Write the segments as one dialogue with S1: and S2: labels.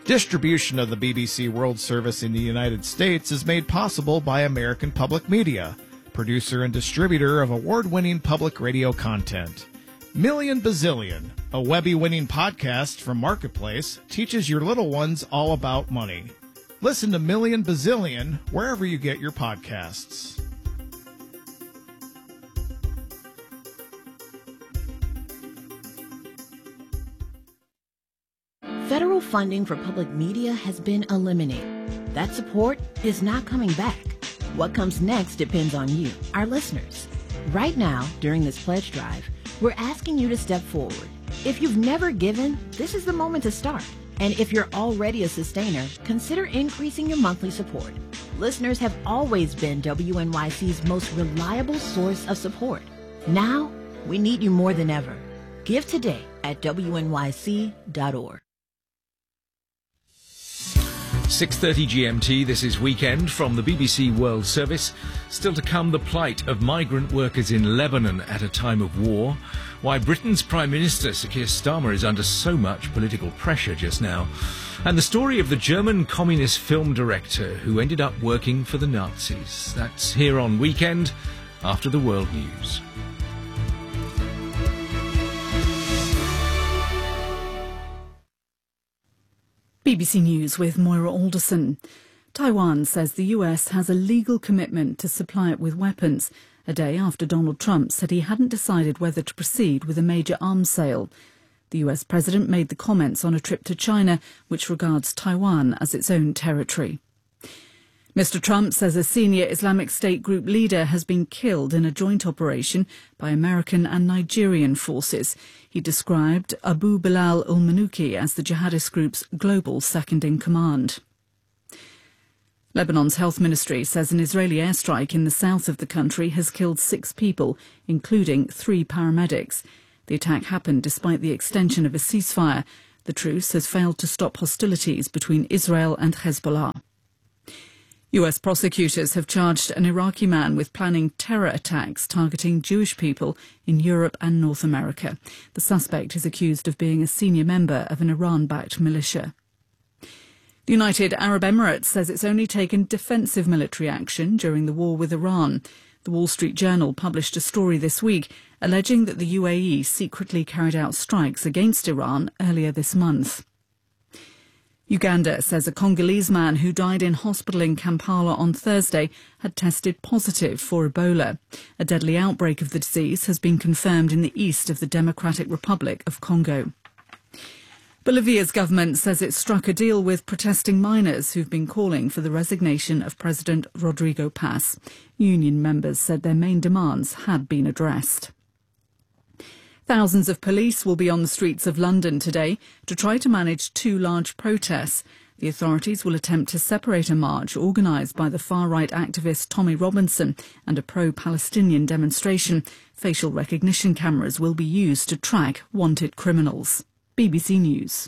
S1: Distribution of the BBC World Service in the United States is made possible by American Public Media, producer and distributor of award-winning public radio content. Million Bazillion, a Webby-winning podcast from Marketplace, teaches your little ones all about money. Listen to Million Bazillion wherever you get your podcasts.
S2: Federal funding for public media has been eliminated. That support is not coming back. What comes next depends on you, our listeners. Right now, during this pledge drive, we're asking you to step forward. If you've never given, this is the moment to start. And if you're already a sustainer, consider increasing your monthly support. Listeners have always been WNYC's most reliable source of support. Now, we need you more than ever. Give today at WNYC.org.
S3: 6:30 GMT, this is Weekend from the BBC World Service. Still to come, the plight of migrant workers in Lebanon at a time of war. Why Britain's Prime Minister, Sir Keir Starmer, is under so much political pressure just now. And the story of the German communist film director who ended up working for the Nazis. That's here on Weekend after the world news.
S4: BBC News with Moira Alderson. Taiwan says the US has a legal commitment to supply it with weapons, a day after Donald Trump said he hadn't decided whether to proceed with a major arms sale. The US president made the comments on a trip to China, which regards Taiwan as its own territory. Mr. Trump says a senior Islamic State group leader has been killed in a joint operation by American and Nigerian forces. He described Abu Bilal al-Manuki as the jihadist group's global second-in-command. Lebanon's health ministry says an Israeli airstrike in the south of the country has killed 6 people, including 3 paramedics. The attack happened despite the extension of a ceasefire. The truce has failed to stop hostilities between Israel and Hezbollah. US prosecutors have charged an Iraqi man with planning terror attacks targeting Jewish people in Europe and North America. The suspect is accused of being a senior member of an Iran-backed militia. The United Arab Emirates says it's only taken defensive military action during the war with Iran. The Wall Street Journal published a story this week alleging that the UAE secretly carried out strikes against Iran earlier this month. Uganda says a Congolese man who died in hospital in Kampala on Thursday had tested positive for Ebola. A deadly outbreak of the disease has been confirmed in the east of the Democratic Republic of Congo. Bolivia's government says it struck a deal with protesting miners who've been calling for the resignation of President Rodrigo Paz. Union members said their main demands had been addressed. Thousands of police will be on the streets of London today to try to manage 2 large protests. The authorities will attempt to separate a march organised by the far-right activist Tommy Robinson and a pro-Palestinian demonstration. Facial recognition cameras will be used to track wanted criminals. BBC News.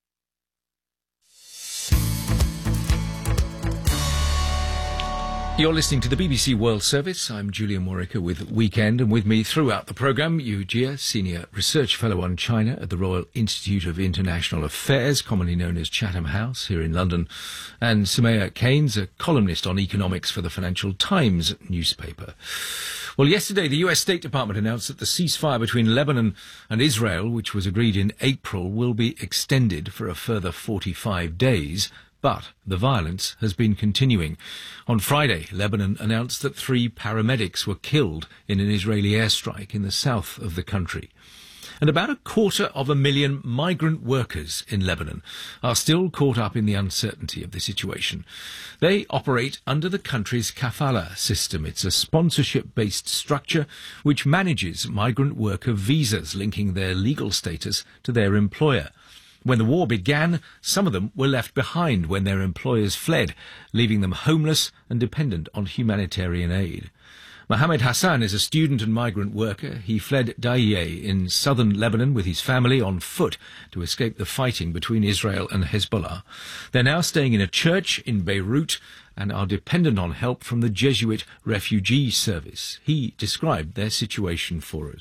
S3: You're listening to the BBC World Service. I'm Julian Morica with Weekend, and with me throughout the programme, Yu Jia, Senior Research Fellow on China at the Royal Institute of International Affairs, commonly known as Chatham House, here in London, and Sumaya Keynes, a columnist on economics for the Financial Times newspaper. Well, yesterday, the US State Department announced that the ceasefire between Lebanon and Israel, which was agreed in April, will be extended for a further 45 days. But the violence has been continuing. On Friday, Lebanon announced that 3 paramedics were killed in an Israeli airstrike in the south of the country. And about 250,000 migrant workers in Lebanon are still caught up in the uncertainty of the situation. They operate under the country's kafala system. It's a sponsorship-based structure which manages migrant worker visas, linking their legal status to their employer. When the war began, some of them were left behind when their employers fled, leaving them homeless and dependent on humanitarian aid. Mohammed Hassan is a student and migrant worker. He fled Dayeh in southern Lebanon with his family on foot to escape the fighting between Israel and Hezbollah. They're now staying in a church in Beirut and are dependent on help from the Jesuit Refugee Service. He described their situation for us.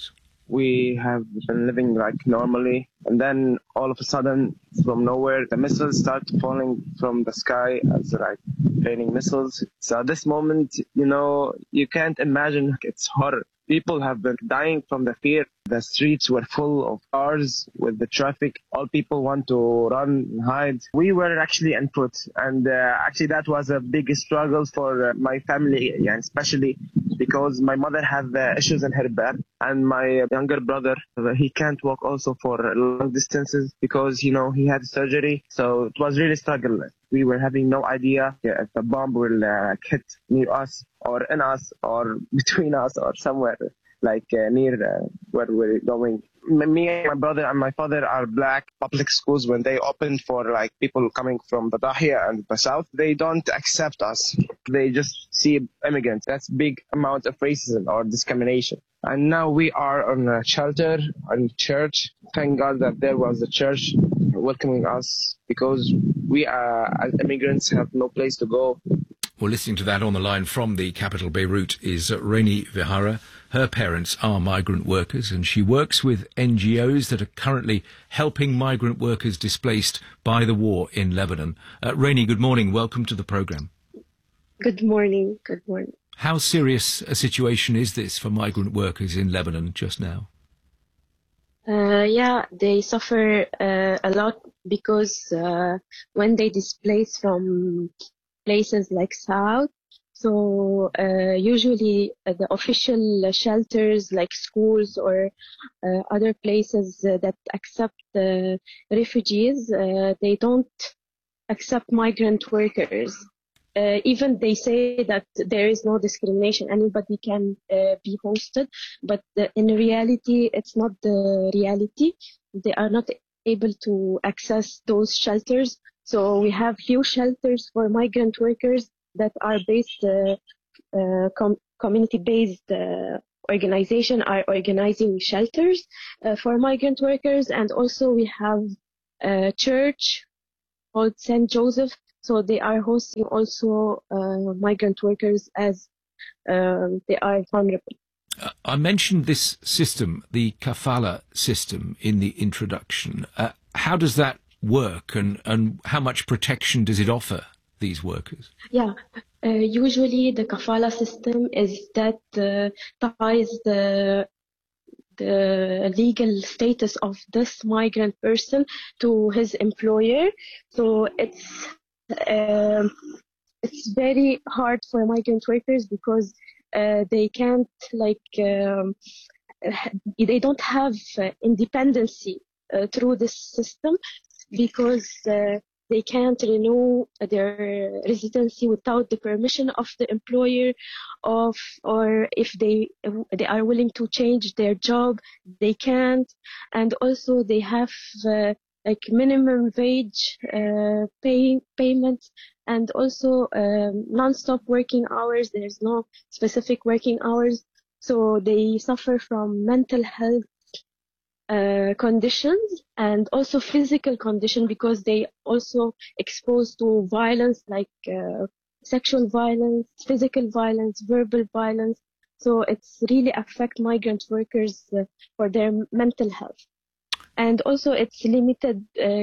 S5: We have been living like normally, and then all of a sudden, from nowhere, the missiles start falling from the sky as like raining missiles. So at this moment, you can't imagine. It's horror. People have been dying from the fear. The streets were full of cars with the traffic. All people want to run and hide. We were actually on foot, and actually that was a big struggle for my family, especially because my mother had issues in her back, and my younger brother, he can't walk also for long distances because, he had surgery. So it was really a struggle. We were having no idea if the bomb will hit near us or in us or between us or somewhere near where we're going. Me and my brother and my father are black. Public schools, when they opened for people coming from the Dahia and the south, they don't accept us. They just see immigrants. That's big amount of racism or discrimination. And now we are on a shelter, on church. Thank God that there was a church welcoming us because we as immigrants have no place to go.
S3: Well, listening to that on the line from the capital, Beirut, is Reni Vihara. Her parents are migrant workers, and she works with NGOs that are currently helping migrant workers displaced by the war in Lebanon. Reni, good morning. Welcome to the programme.
S6: Good morning. Good morning.
S3: How serious a situation is this for migrant workers in Lebanon just now?
S6: They suffer a lot because when they displace from places like South, so usually the official shelters like schools or other places that accept refugees, they don't accept migrant workers. Even they say that there is no discrimination, anybody can be hosted, but in reality, it's not the reality. They are not able to access those shelters. So we have few shelters for migrant workers that are based, community-based organization are organizing shelters for migrant workers. And also we have a church called St. Joseph. So they are hosting also migrant workers as they are vulnerable.
S3: I mentioned this system, the kafala system, in the introduction. How does that work, and how much protection does it offer these workers?
S6: Usually the kafala system is that ties the legal status of this migrant person to his employer. So it's very hard for migrant workers because they can't they don't have independency through this system because they can't renew their residency without the permission of the employer, or if they are willing to change their job, they can't. And also they have minimum wage payments, and also non-stop working hours. There's no specific working hours, so they suffer from mental health conditions and also physical condition because they also exposed to violence like sexual violence, physical violence, verbal violence. So it's really affect migrant workers for their mental health. And also it's limiting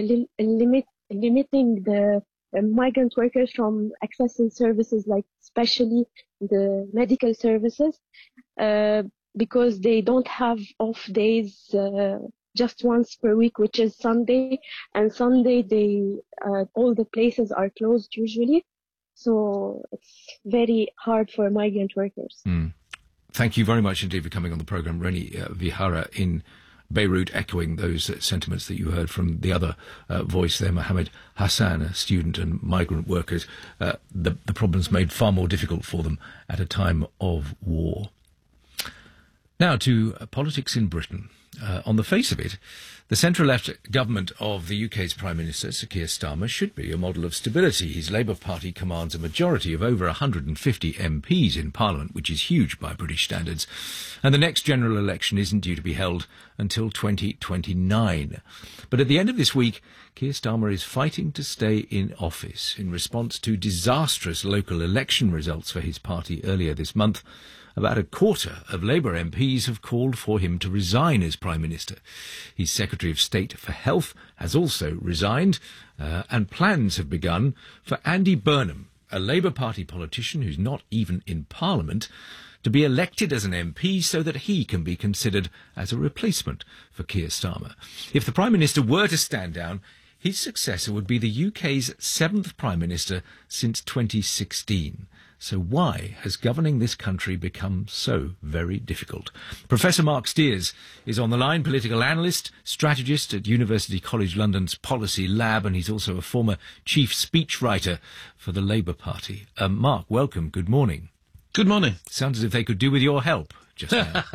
S6: the migrant workers from accessing services like especially the medical services because they don't have off days just once per week, which is Sunday. And Sunday all the places are closed usually. So it's very hard for migrant workers.
S3: Thank you very much indeed for coming on the programme, Reni Vihara in Beirut, echoing those sentiments that you heard from the other voice there, Mohammed Hassan, a student and migrant workers. The problems made far more difficult for them at a time of war. Now to politics in Britain. On the face of it, the centre-left government of the UK's Prime Minister, Sir Keir Starmer, should be a model of stability. His Labour Party commands a majority of over 150 MPs in Parliament, which is huge by British standards. And the next general election isn't due to be held until 2029. But at the end of this week, Keir Starmer is fighting to stay in office in response to disastrous local election results for his party earlier this month. about a quarter of Labour MPs have called for him to resign as Prime Minister. His Secretary of State for Health has also resigned, and plans have begun for Andy Burnham, a Labour Party politician who's not even in Parliament, to be elected as an MP so that he can be considered as a replacement for Keir Starmer. If the Prime Minister were to stand down, his successor would be the UK's 7th Prime Minister since 2016. So why has governing this country become so very difficult? Professor Mark Steers is on the line, political analyst, strategist at University College London's Policy Lab, and he's also a former chief speechwriter for the Labour Party. Mark, welcome. Good morning.
S7: Good morning.
S3: Sounds as if they could do with your help just now.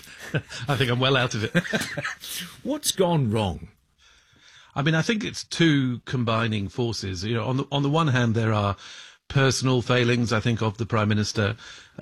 S7: I think I'm well out of it.
S3: What's gone wrong?
S7: I mean, I think it's two combining forces. You know, on the one hand, there are personal failings, I think, of the Prime Minister.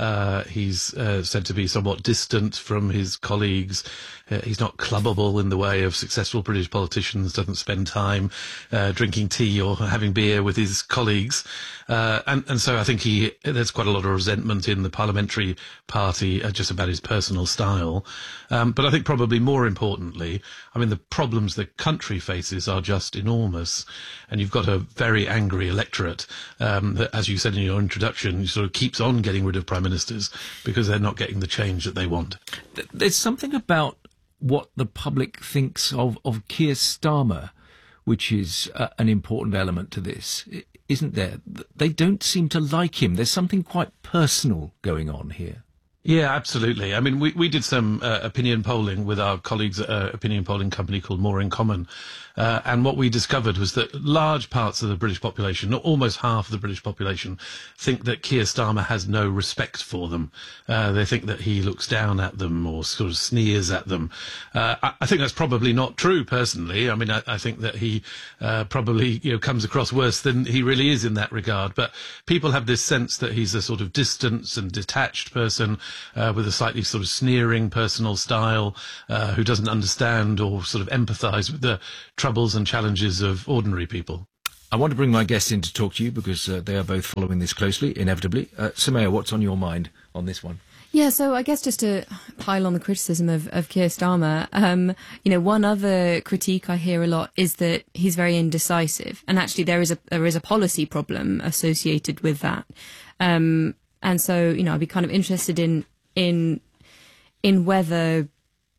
S7: He's said to be somewhat distant from his colleagues. He's not clubbable in the way of successful British politicians, doesn't spend time drinking tea or having beer with his colleagues. And so I think there's quite a lot of resentment in the parliamentary party just about his personal style. But I think probably more importantly, I mean, the problems the country faces are just enormous. And you've got a very angry electorate that, as you said in your introduction, sort of keeps on getting rid of prime ministers because they're not getting the change that they want.
S3: There's something about what the public thinks of Keir Starmer, which is an important element to this, isn't there? They don't seem to like him. There's something quite personal going on here.
S7: Yeah, absolutely. I mean, we did some opinion polling with our colleagues at an opinion polling company called More in Common. And what we discovered was that large parts of the British population, almost half of the British population, think that Keir Starmer has no respect for them. They think that he looks down at them or sort of sneers at them. I think that's probably not true, personally. I mean, I think that he probably comes across worse than he really is in that regard. But people have this sense that he's a sort of distant and detached person with a slightly sort of sneering personal style, who doesn't understand or sort of empathise with the troubles and challenges of ordinary people.
S3: I want to bring my guests in to talk to you because they are both following this closely, inevitably. Soumaya, what's on your mind on this one?
S8: Yeah, so I guess just to pile on the criticism of Keir Starmer, one other critique I hear a lot is that he's very indecisive, and actually there is a policy problem associated with that. And so, I'd be kind of interested in whether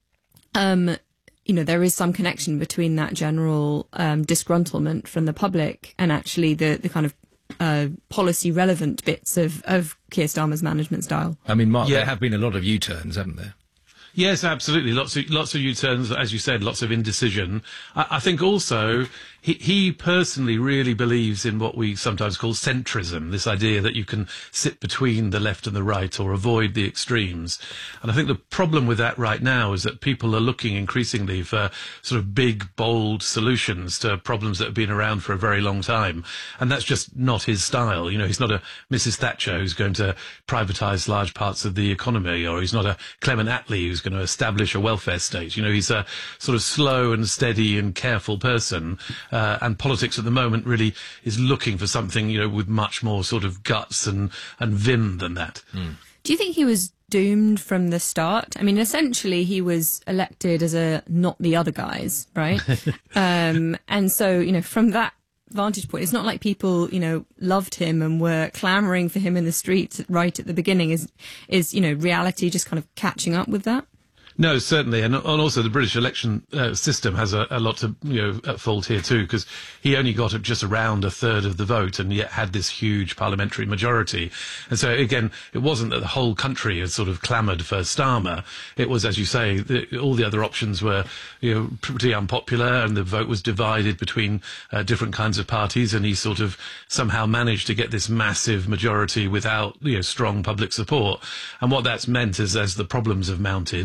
S8: there is some connection between that general disgruntlement from the public and actually the kind of policy relevant bits of Keir Starmer's management style.
S3: I mean, Mark, there have been a lot of U-turns, haven't there?
S7: Yes, absolutely. Lots of U-turns, as you said, lots of indecision. I think also he personally really believes in what we sometimes call centrism, this idea that you can sit between the left and the right or avoid the extremes. And I think the problem with that right now is that people are looking increasingly for sort of big, bold solutions to problems that have been around for a very long time. And that's just not his style. He's not a Mrs. Thatcher who's going to privatise large parts of the economy, or he's not a Clement Attlee who's going to establish a welfare state. He's a sort of slow and steady and careful person. And politics at the moment really is looking for something, with much more sort of guts and vim than that. Mm.
S8: Do you think he was doomed from the start? I mean, essentially he was elected as a not the other guys, right? And so, from that vantage point, it's not like people, loved him and were clamouring for him in the streets right at the beginning. Is reality just kind of catching up with that?
S7: No, certainly. And also the British election system has a lot to, at fault here too, because he only got just around a third of the vote and yet had this huge parliamentary majority. And so, again, it wasn't that the whole country had sort of clamoured for Starmer. It was, as you say, all the other options were, pretty unpopular, and the vote was divided between different kinds of parties, and he sort of somehow managed to get this massive majority without, strong public support. And what that's meant is, as the problems have mounted,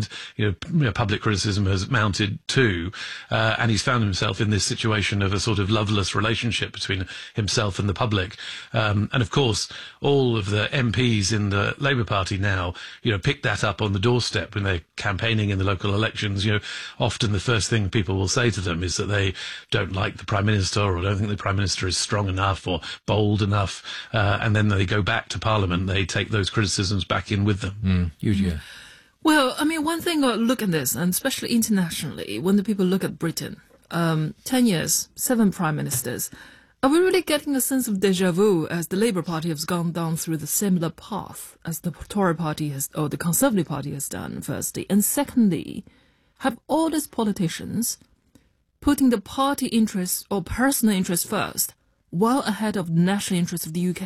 S7: public criticism has mounted too, and he's found himself in this situation of a sort of loveless relationship between himself and the public. And of course, all of the MPs in the Labour Party now, pick that up on the doorstep when they're campaigning in the local elections. Often the first thing people will say to them is that they don't like the Prime Minister or don't think the Prime Minister is strong enough or bold enough. And then they go back to Parliament, they take those criticisms back in with them.
S9: Well, I mean, one thing I look at this, and especially internationally, when the people look at Britain, 10 years, 7 prime ministers, are we really getting a sense of déjà vu as the Labour Party has gone down through the similar path as the Tory Party has, or the Conservative Party has done, firstly? And secondly, have all these politicians putting the party interests or personal interests first, well ahead of the national interests of the UK?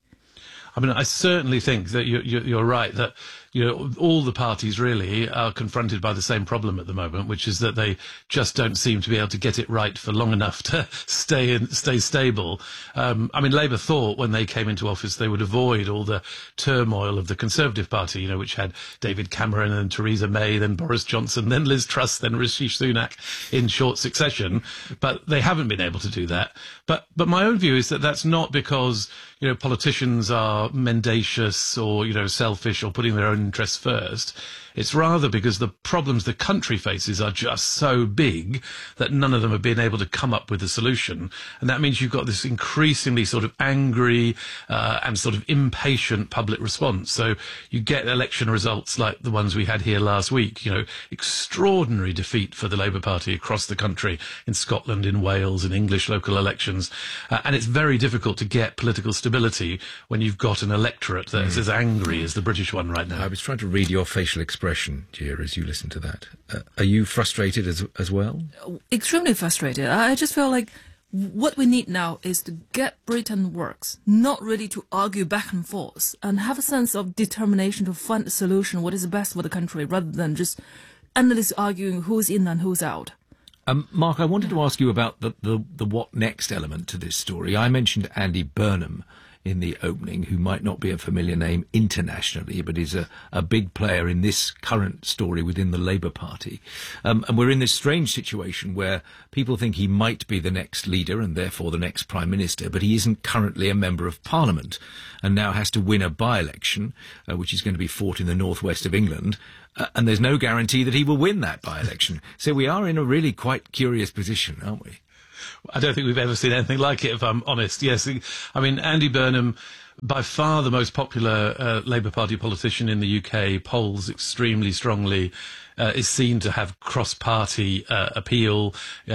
S7: I mean, I certainly think that you're right, that all the parties really are confronted by the same problem at the moment, which is that they just don't seem to be able to get it right for long enough to stay stable. I mean, Labour thought when they came into office they would avoid all the turmoil of the Conservative Party, which had David Cameron and Theresa May, then Boris Johnson, then Liz Truss, then Rishi Sunak in short succession. But they haven't been able to do that. But my own view is that that's not because politicians are mendacious or selfish or putting their own interests first. It's rather because the problems the country faces are just so big that none of them have been able to come up with a solution. And that means you've got this increasingly sort of angry and sort of impatient public response. So you get election results like the ones we had here last week, extraordinary defeat for the Labour Party across the country, in Scotland, in Wales, in English local elections. And it's very difficult to get political stability when you've got an electorate that is as angry as the British one right now.
S3: I was trying to read your facial expression, Gia, as you listen to that. Are you frustrated as well?
S9: Extremely frustrated. I just feel like what we need now is to get Britain works, not really to argue back and forth, and have a sense of determination to find a solution, what is best for the country, rather than just endlessly arguing who's in and who's out.
S3: Mark, I wanted to ask you about the what next element to this story. I mentioned Andy Burnham in the opening, who might not be a familiar name internationally, but is a big player in this current story within the Labour Party. And we're in this strange situation where people think he might be the next leader and therefore the next Prime Minister, but he isn't currently a Member of Parliament and now has to win a by-election, which is going to be fought in the northwest of England. And there's no guarantee that he will win that by-election. So we are in a really quite curious position, aren't we?
S7: I don't think we've ever seen anything like it, if I'm honest. Yes, I mean, Andy Burnham, by far the most popular Labour Party politician in the UK, polls extremely strongly, is seen to have cross-party appeal,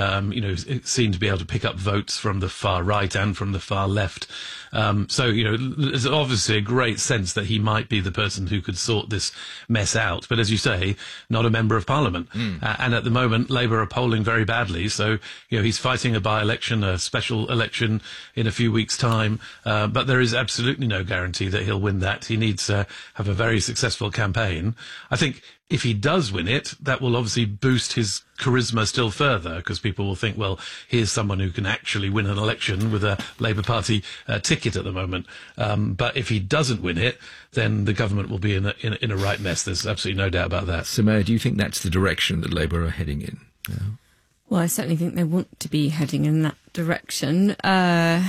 S7: seen to be able to pick up votes from the far right and from the far left. So, there's obviously a great sense that he might be the person who could sort this mess out. But as you say, not a Member of Parliament. And at the moment, Labour are polling very badly. So, he's fighting a by-election, a special election in a few weeks' time. But there is absolutely no guarantee that he'll win that. He needs to have a very successful campaign. I think if he does win it, that will obviously boost his charisma still further, because people will think, well, here's someone who can actually win an election with a Labour Party ticket at the moment. But if he doesn't win it, then the government will be in a right mess. There's absolutely no doubt about that.
S3: Samir, do you think that's the direction that Labour are heading in? Yeah.
S8: Well, I certainly think they want to be heading in that direction. I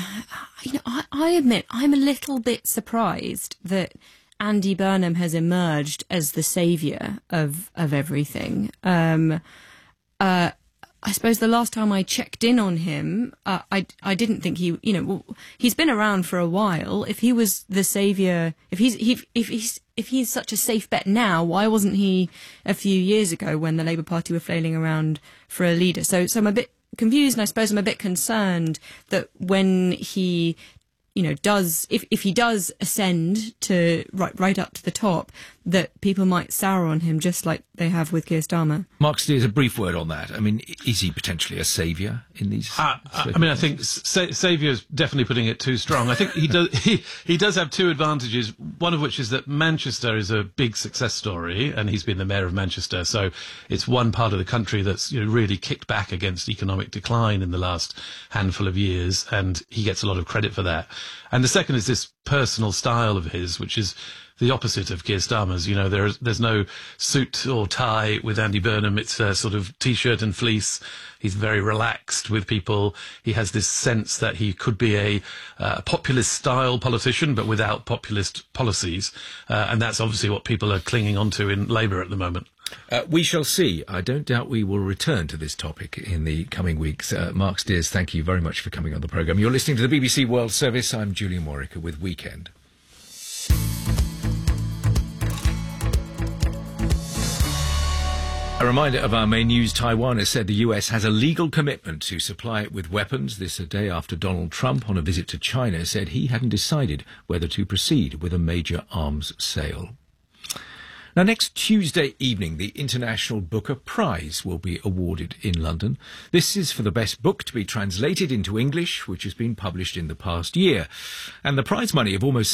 S8: admit I'm a little bit surprised that Andy Burnham has emerged as the saviour of everything. I suppose the last time I checked in on him, I didn't think he's been around for a while. If he was the saviour, if he's such a safe bet now, why wasn't he a few years ago when the Labour Party were flailing around for a leader? So I'm a bit confused, and I suppose I'm a bit concerned that when he if he does ascend to right up to the top, that people might sour on him just like they have with Keir Starmer.
S3: Mark Steers, a brief word on that. I mean, is he potentially a saviour in these?
S7: I think saviour is definitely putting it too strong. I think he does have two advantages. One of which is that Manchester is a big success story, and he's been the mayor of Manchester, so it's one part of the country that's really kicked back against economic decline in the last handful of years, and he gets a lot of credit for that. And the second is this personal style of his, which is the opposite of Keir Starmer's. You know, there's no suit or tie with Andy Burnham. It's a sort of T-shirt and fleece. He's very relaxed with people. He has this sense that he could be a populist-style politician, but without populist policies. And that's obviously what people are clinging onto in Labour at the moment.
S3: We shall see. I don't doubt we will return to this topic in the coming weeks. Mark Steers, thank you very much for coming on the programme. You're listening to the BBC World Service. I'm Julian Warwick with Weekend. A reminder of our main news. Taiwan has said the US has a legal commitment to supply it with weapons. This a day after Donald Trump, on a visit to China, said he hadn't decided whether to proceed with a major arms sale. Now, next Tuesday evening, the International Booker Prize will be awarded in London. This is for the best book to be translated into English, which has been published in the past year. And the prize money of almost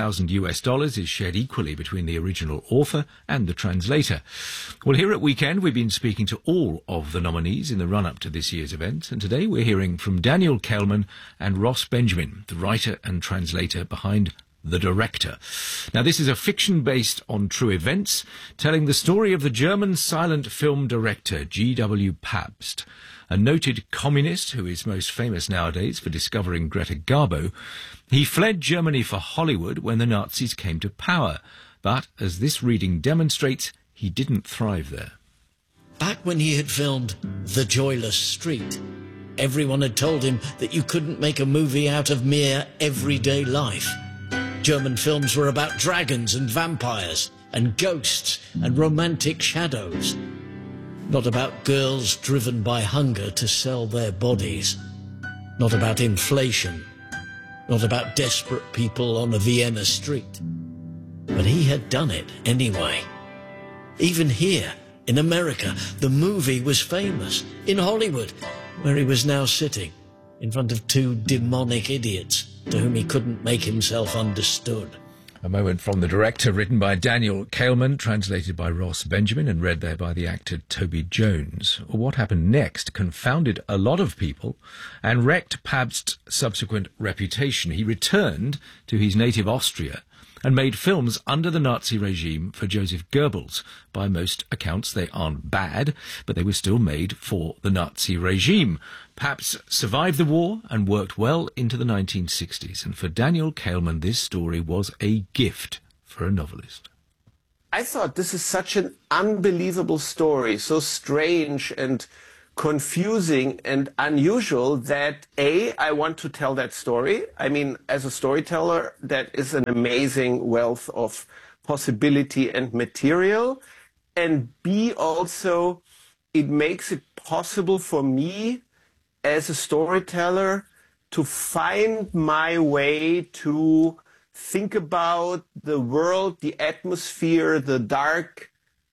S3: $70,000 is shared equally between the original author and the translator. Well, here at Weekend, we've been speaking to all of the nominees in the run-up to this year's event. And today we're hearing from Daniel Kehlmann and Ross Benjamin, the writer and translator behind The Director. Now, this is a fiction based on true events, telling the story of the German silent film director G.W. Pabst, a noted communist who is most famous nowadays for discovering Greta Garbo. He fled Germany for Hollywood when the Nazis came to power, but as this reading demonstrates, he didn't thrive there.
S10: Back when he had filmed The Joyless Street, everyone had told him that you couldn't make a movie out of mere everyday life. German films were about dragons and vampires and ghosts and romantic shadows. Not about girls driven by hunger to sell their bodies. Not about inflation. Not about desperate people on a Vienna street. But he had done it anyway. Even here, in America, the movie was famous. In Hollywood, where he was now sitting, in front of two demonic idiots to whom he couldn't make himself understood.
S3: A moment from The Director, written by Daniel Kehlmann, translated by Ross Benjamin and read there by the actor Toby Jones. What happened next confounded a lot of people and wrecked Pabst's subsequent reputation. He returned to his native Austria and made films under the Nazi regime for Joseph Goebbels. By most accounts, they aren't bad, but they were still made for the Nazi regime. Pabst survived the war and worked well into the 1960s. And for Daniel Kehlmann, this story was a gift for a novelist.
S11: I thought this is such an unbelievable story, so strange and confusing and unusual that, I want to tell that story. I mean, as a storyteller, that is an amazing wealth of possibility and material. And B, also, it makes it possible for me as a storyteller to find my way to think about the world, the atmosphere, the dark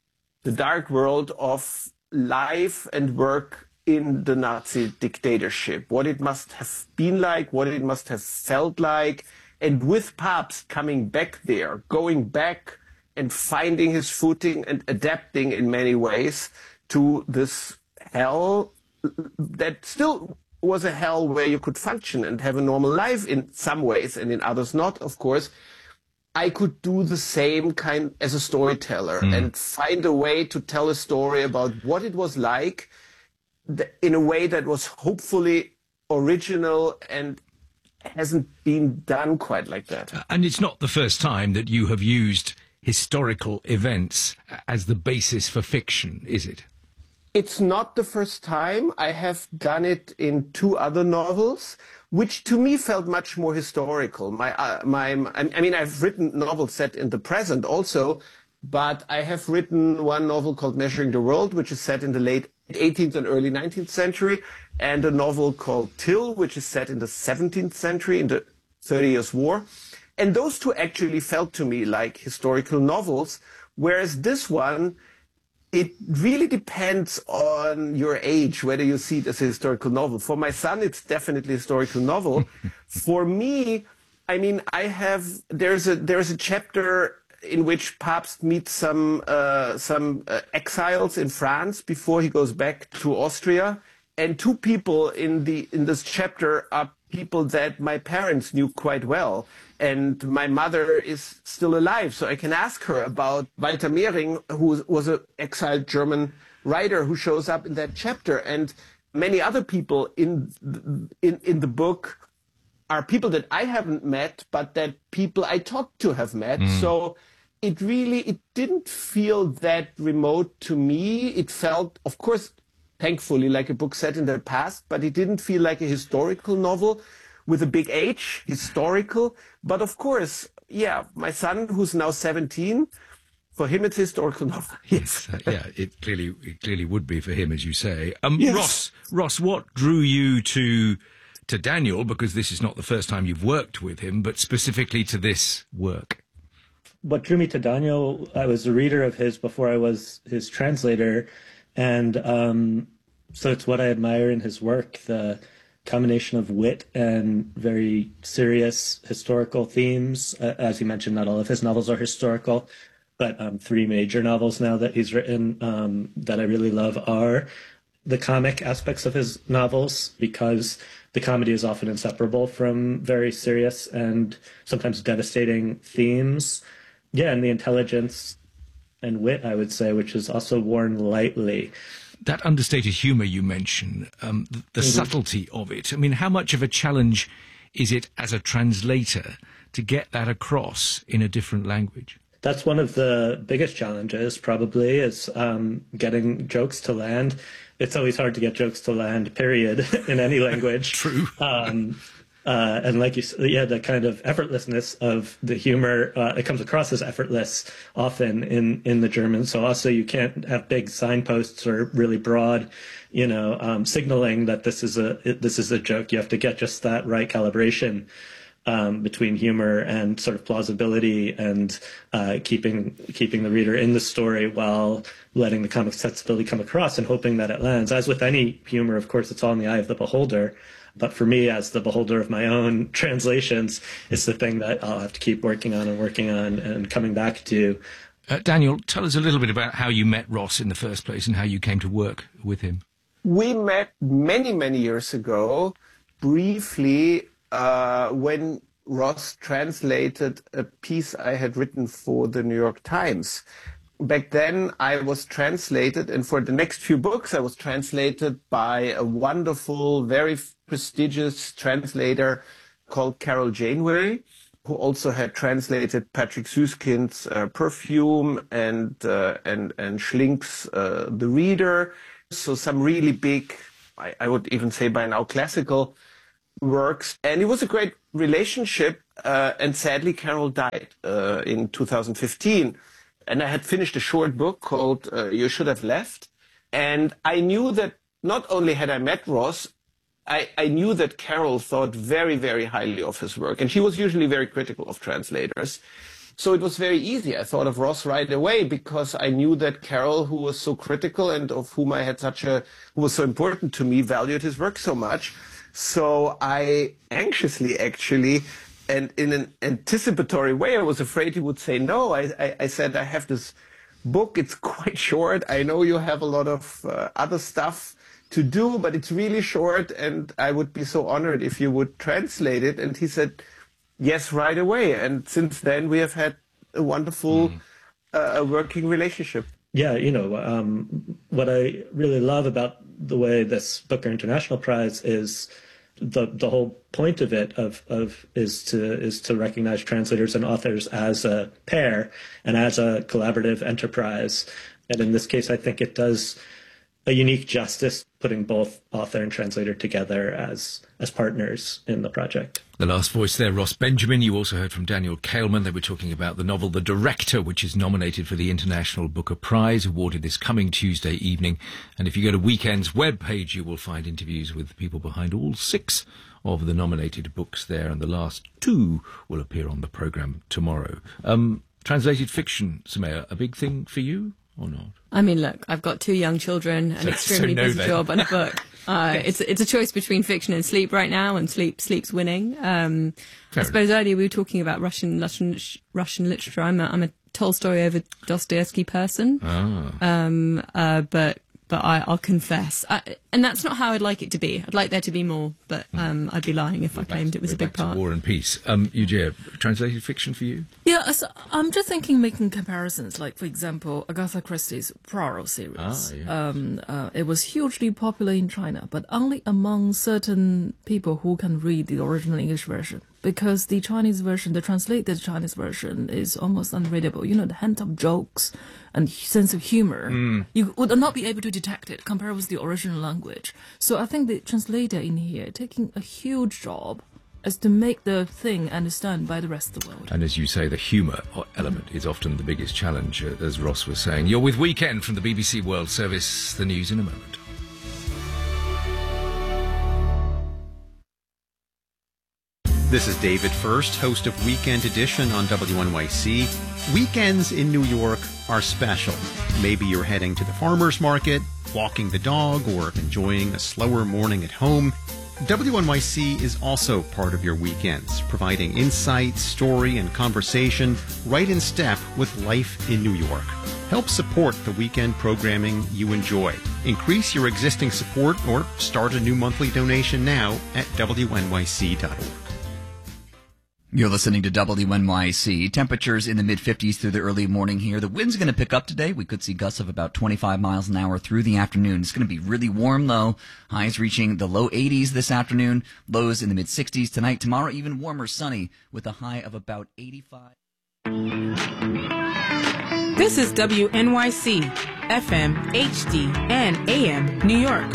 S11: world of life and work in the Nazi dictatorship, what it must have been like, what it must have felt like, and with Pabst coming back there, going back and finding his footing and adapting in many ways to this hell that still was a hell where you could function and have a normal life in some ways and in others not, of course. I could do the same kind as a storyteller and find a way to tell a story about what it was like in a way that was hopefully original and hasn't been done quite like that.
S3: And it's not the first time that you have used historical events as the basis for fiction, is it?
S11: It's not the first time. I have done it in two other novels, which to me felt much more historical. I mean, I've written novels set in the present also, but I have written one novel called Measuring the World, which is set in the late 18th and early 19th century, and a novel called Till, which is set in the 17th century, in the 30 Years' War. And those two actually felt to me like historical novels, whereas this one, it really depends on your age, whether you see it as a historical novel. For my son, it's definitely a historical novel. For me, I mean, there's a chapter in which Pabst meets some exiles in France before he goes back to Austria. And two people in this chapter are people that my parents knew quite well. And my mother is still alive, so I can ask her about Walter Mehring, who was an exiled German writer who shows up in that chapter. And many other people in the book are people that I haven't met, but that people I talked to have met. So it didn't feel that remote to me. It felt, of course, thankfully, like a book set in the past, but it didn't feel like a historical novel with a big H, historical. But of course, yeah, my son, who's now 17, for him it's a historical novel. Yes.
S3: Yeah, it clearly would be for him, as you say.
S11: Yes.
S3: Ross, what drew you to Daniel? Because this is not the first time you've worked with him, but specifically to this work.
S12: What drew me to Daniel, I was a reader of his before I was his translator. And so it's what I admire in his work, the combination of wit and very serious historical themes. As you mentioned, not all of his novels are historical, but three major novels now that he's written that I really love are the comic aspects of his novels, because the comedy is often inseparable from very serious and sometimes devastating themes. Yeah, and the intelligence and wit, I would say, which is also worn lightly.
S3: That understated humour you mention, the subtlety of it. I mean, how much of a challenge is it as a translator to get that across in a different language?
S12: That's one of the biggest challenges, probably, is getting jokes to land. It's always hard to get jokes to land, period, in any language.
S3: True.
S12: And like you said, yeah, the kind of effortlessness of the humor, it comes across as effortless often in the German. So also you can't have big signposts or really broad, signaling that this is a joke. You have to get just that right calibration between humor and sort of plausibility and keeping the reader in the story while letting the comic sensibility come across and hoping that it lands. As with any humor, of course, it's all in the eye of the beholder. But for me, as the beholder of my own translations, it's the thing that I'll have to keep working on and coming back to.
S3: Daniel, tell us a little bit about how you met Ross in the first place and how you came to work with him.
S11: We met many, many years ago, briefly, when Ross translated a piece I had written for the New York Times. Back then, I was translated, and for the next few books, I was translated by a wonderful, very prestigious translator called Carol Janeway, who also had translated Patrick Süskind's Perfume and Schlink's The Reader. So some really big, I would even say by now, classical works. And it was a great relationship, and sadly, Carol died in 2015. And I had finished a short book called You Should Have Left. And I knew that not only had I met Ross, I knew that Carol thought very, very highly of his work. And she was usually very critical of translators. So it was very easy. I thought of Ross right away because I knew that Carol, who was so critical and of whom I had who was so important to me, valued his work so much. So I anxiously, actually, and in an anticipatory way, I was afraid he would say no. I said, I have this book. It's quite short. I know you have a lot of other stuff to do, but it's really short, and I would be so honored if you would translate it. And he said, yes, right away. And since then, we have had a wonderful working relationship.
S12: Yeah, what I really love about the way this Booker International Prize is the whole point of it is to recognize translators and authors as a pair and as a collaborative enterprise. And in this case, I think it does a unique justice putting both author and translator together as partners in the project.
S3: The last voice there, Ross Benjamin. You also heard from Daniel Kehlmann. They were talking about the novel The Director, which is nominated for the International Booker Prize, awarded this coming Tuesday evening. And if you go to Weekend's webpage, you will find interviews with the people behind all 6 of the nominated books there, and the last 2 will appear on the programme tomorrow. Translated fiction, Soumaya, a big thing for you or not?
S8: I mean, look, I've got 2 young children, an extremely busy job and a book. It's a choice between fiction and sleep right now, and sleep's winning. I suppose earlier we were talking about Russian literature. I'm a Tolstoy over Dostoevsky person. But but I'll confess. And that's not how I'd like it to be. I'd like there to be more, but I'd be lying if I claimed it was a big part.
S3: War and Peace. Eugenia, translated fiction for you?
S9: Yeah, so I'm just thinking, making comparisons, like, for example, Agatha Christie's Poirot series. It was hugely popular in China, but only among certain people who can read the original English version. Because the Chinese version, the translated Chinese version, is almost unreadable. You know, the hint of jokes and sense of humor, you would not be able to detect it compared with the original language. So I think the translator in here taking a huge job as to make the thing understood by the rest of the world.
S3: And as you say, the humour element is often the biggest challenge, as Ross was saying. You're with Weekend from the BBC World Service. The news in a moment.
S13: This is David First, host of Weekend Edition on WNYC. Weekends in New York are special. Maybe you're heading to the farmer's market, walking the dog, or enjoying a slower morning at home. WNYC is also part of your weekends, providing insight, story, and conversation right in step with life in New York. Help support the weekend programming you enjoy. Increase your existing support or start a new monthly donation now at WNYC.org.
S14: You're listening to WNYC. Temperatures in the mid-50s through the early morning here. The wind's going to pick up today. We could see gusts of about 25 miles an hour through the afternoon. It's going to be really warm, though. Highs reaching the low 80s this afternoon. Lows in the mid-60s tonight. Tomorrow, even warmer, sunny, with a high of about 85.
S15: This is WNYC, FM, HD, and AM, New York.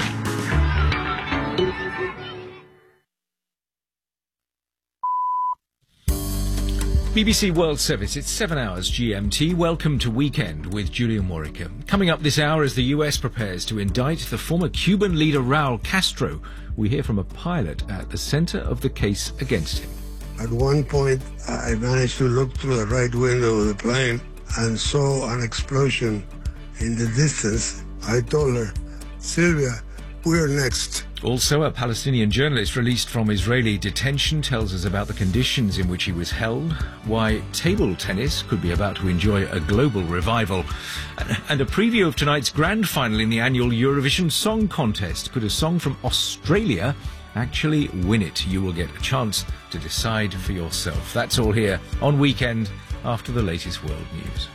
S3: BBC World Service, it's 7 hours GMT. Welcome to Weekend with Julia Morica. Coming up this hour as the US prepares to indict the former Cuban leader Raul Castro. We hear from a pilot at the center of the case against him.
S16: At one point, I managed to look through the right window of the plane and saw an explosion in the distance. I told her, Sylvia, we're next.
S3: Also, a Palestinian journalist released from Israeli detention tells us about the conditions in which he was held, why table tennis could be about to enjoy a global revival, and a preview of tonight's grand final in the annual Eurovision Song Contest. Could a song from Australia actually win it? You will get a chance to decide for yourself. That's all here on Weekend after the latest world news.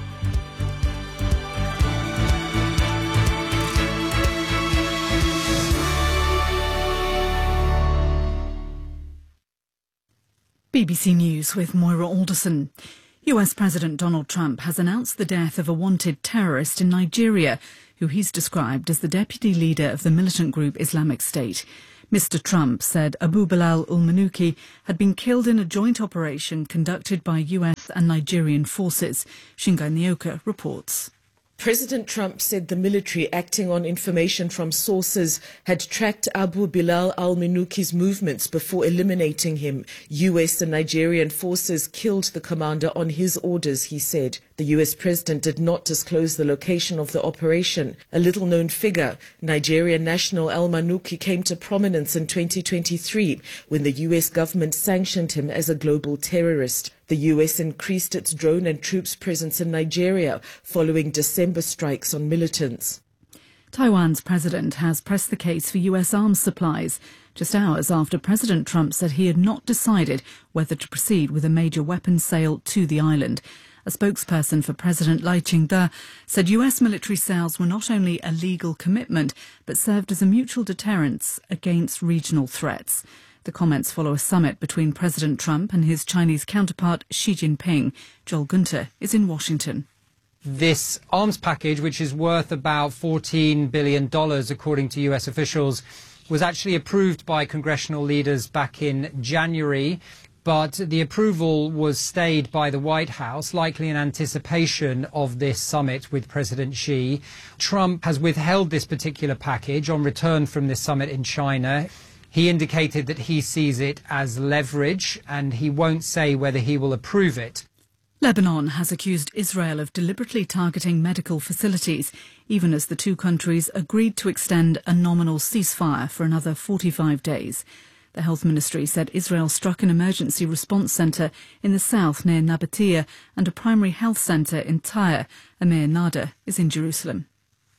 S4: BBC News with Moira Alderson. US President Donald Trump has announced the death of a wanted terrorist in Nigeria, who he's described as the deputy leader of the militant group Islamic State. Mr. Trump said Abu Bilal al-Manuki had been killed in a joint operation conducted by US and Nigerian forces. Shingai Nyoka reports.
S17: President Trump said the military, acting on information from sources, had tracked Abu Bilal al-Manuki's movements before eliminating him. US and Nigerian forces killed the commander on his orders, he said. The US president did not disclose the location of the operation. A little-known figure, Nigerian national al-Manuki, came to prominence in 2023 when the US government sanctioned him as a global terrorist. The US increased its drone and troops presence in Nigeria following December strikes on militants.
S4: Taiwan's president has pressed the case for US arms supplies, just hours after President Trump said he had not decided whether to proceed with a major weapons sale to the island. A spokesperson for President Lai Ching-te said US military sales were not only a legal commitment, but served as a mutual deterrence against regional threats. The comments follow a summit between President Trump and his Chinese counterpart Xi Jinping. Joel Gunter is in Washington.
S18: This arms package, which is worth about $14 billion, according to US officials, was actually approved by congressional leaders back in January. But the approval was stayed by the White House, likely in anticipation of this summit with President Xi. Trump has withheld this particular package on return from this summit in China. He indicated that he sees it as leverage, and he won't say whether he will approve it.
S4: Lebanon has accused Israel of deliberately targeting medical facilities, even as the two countries agreed to extend a nominal ceasefire for another 45 days. The health ministry said Israel struck an emergency response centre in the south near Nabatea and a primary health centre in Tyre. Amir Nada is in Jerusalem.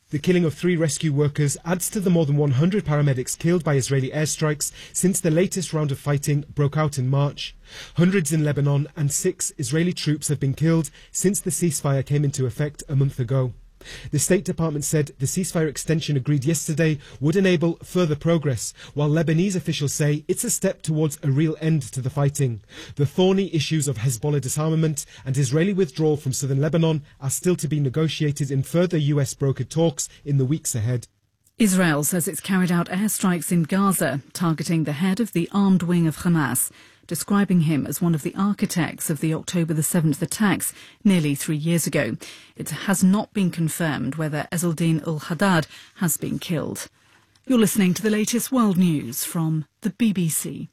S19: The killing of 3 rescue workers adds to the more than 100 paramedics killed by Israeli airstrikes since the latest round of fighting broke out in March. Hundreds in Lebanon and 6 Israeli troops have been killed since the ceasefire came into effect a month ago. The State Department said the ceasefire extension agreed yesterday would enable further progress, while Lebanese officials say it's a step towards a real end to the fighting. The thorny issues of Hezbollah disarmament and Israeli withdrawal from southern Lebanon are still to be negotiated in further US brokered talks in the weeks ahead.
S4: Israel says it's carried out airstrikes in Gaza, targeting the head of the armed wing of Hamas, describing him as one of the architects of the October the 7th attacks nearly 3 years ago. It has not been confirmed whether Ezzeldin al-Haddad has been killed. You're listening to the latest world news from the BBC.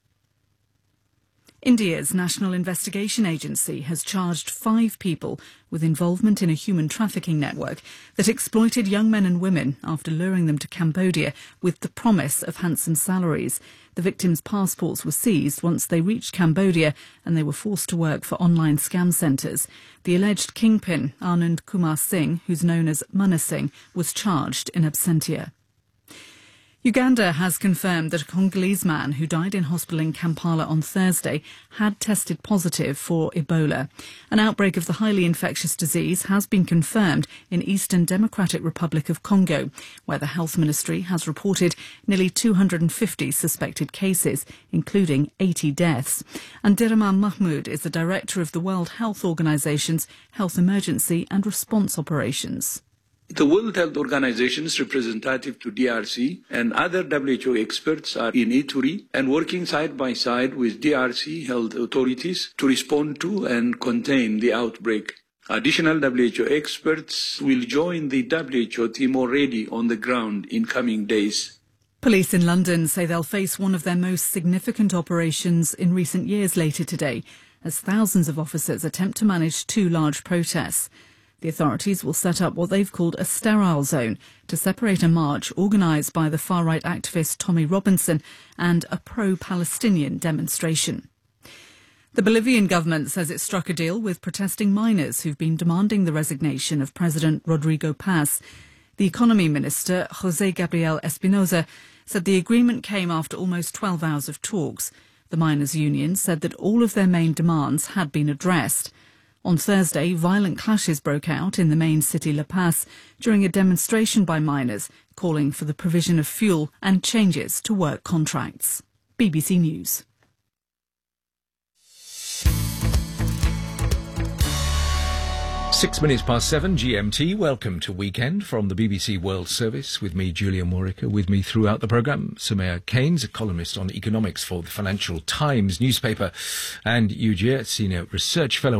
S4: India's National Investigation Agency has charged 5 people with involvement in a human trafficking network that exploited young men and women after luring them to Cambodia with the promise of handsome salaries. The victims' passports were seized once they reached Cambodia and they were forced to work for online scam centres. The alleged kingpin, Anand Kumar Singh, who's known as Mana Singh, was charged in absentia. Uganda has confirmed that a Congolese man who died in hospital in Kampala on Thursday had tested positive for Ebola. An outbreak of the highly infectious disease has been confirmed in Eastern Democratic Republic of Congo, where the Health Ministry has reported nearly 250 suspected cases, including 80 deaths. And Diraman Mahmoud is the director of the World Health Organization's Health Emergency and Response Operations.
S20: The World Health Organization's representative to DRC and other WHO experts are in Ituri and working side by side with DRC health authorities to respond to and contain the outbreak. Additional WHO experts will join the WHO team already on the ground in coming days.
S4: Police in London say they'll face one of their most significant operations in recent years later today, as thousands of officers attempt to manage 2 large protests. The authorities will set up what they've called a sterile zone to separate a march organised by the far-right activist Tommy Robinson and a pro-Palestinian demonstration. The Bolivian government says it struck a deal with protesting miners who've been demanding the resignation of President Rodrigo Paz. The economy minister, José Gabriel Espinosa, said the agreement came after almost 12 hours of talks. The miners' union said that all of their main demands had been addressed. On Thursday, violent clashes broke out in the main city La Paz during a demonstration by miners calling for the provision of fuel and changes to work contracts. BBC News.
S3: Six minutes past 7 GMT. Welcome to Weekend from the BBC World Service with me, Julia Morica. With me throughout the programme, Sumaya Keynes, a columnist on economics for the Financial Times newspaper, and Yu Jie, Senior Research Fellow